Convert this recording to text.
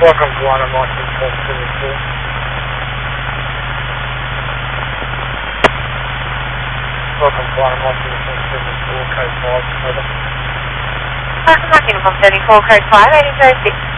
Welcome to London, Washington, 474. Welcome to London, Washington, 474, code 5, over. Welcome, Washington, 474, code 5, 1806.